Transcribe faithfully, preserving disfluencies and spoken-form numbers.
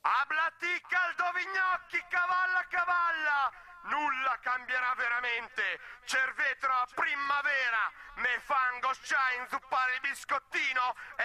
Ablati caldovignocchi, cavalla cavalla, nulla cambierà veramente. Cervetro a primavera, me fango scia inzuppare il biscottino